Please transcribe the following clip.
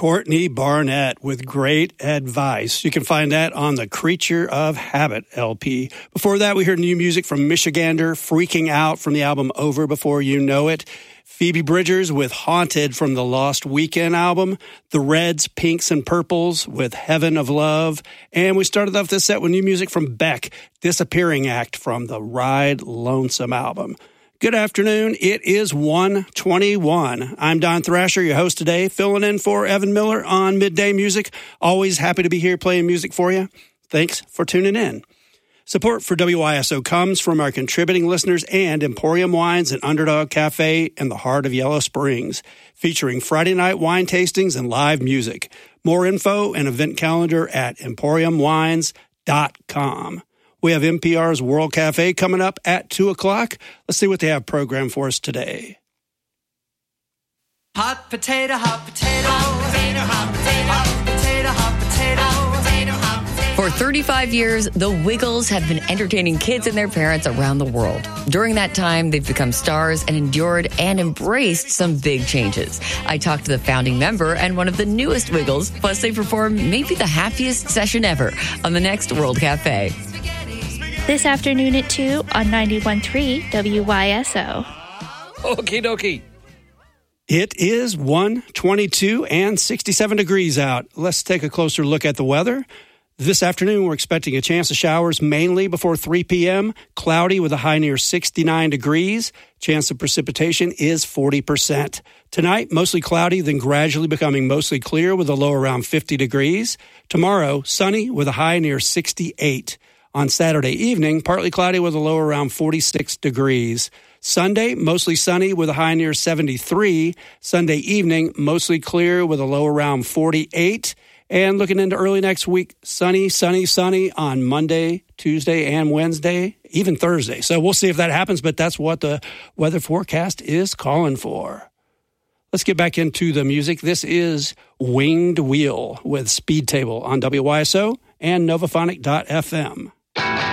Courtney Barnett with great advice. You can find that on the Creature of Habit LP. Before that, we heard new music from Michigander, Freaking Out from the album Over Before You Know It. Phoebe Bridgers with Haunted from the Lost Weekend album. The Reds, Pinks, and Purples with Heaven of Love. And we started off this set with new music from Beck, Disappearing Act from the Ride Lonesome album. Good afternoon. It is 1:21. I'm Don Thrasher, your host today, filling in for Evan Miller on Midday Music. Always happy to be here playing music for you. Thanks for tuning in. Support for WYSO comes from our contributing listeners and Emporium Wines and Underdog Cafe in the heart of Yellow Springs, featuring Friday night wine tastings and live music. More info and event calendar at emporiumwines.com. We have NPR's World Cafe coming up at 2 o'clock. Let's see what they have programmed for us today. Hot potato, hot potato, hot potato, hot potato, hot potato, hot potato, potato, hot potato. For 35 years, the Wiggles have been entertaining kids and their parents around the world. During that time, they've become stars and endured and embraced some big changes. I talked to the founding member and one of the newest Wiggles, plus they performed maybe the happiest session ever on the next World Cafe. This afternoon at 2 on 91.3 WYSO. Okie dokie. It is 1:22 and 67 degrees out. Let's take a closer look at the weather. This afternoon, we're expecting a chance of showers mainly before 3 p.m., cloudy with a high near 69 degrees. Chance of precipitation is 40%. Tonight, mostly cloudy, then gradually becoming mostly clear with a low around 50 degrees. Tomorrow, sunny with a high near 68. On Saturday evening, partly cloudy with a low around 46 degrees. Sunday, mostly sunny with a high near 73. Sunday evening, mostly clear with a low around 48. And looking into early next week, sunny, sunny, sunny on Monday, Tuesday, and Wednesday, even Thursday. So we'll see if that happens, but that's what the weather forecast is calling for. Let's get back into the music. This is Winged Wheel with Speed Table on WYSO and Novaphonic.fm.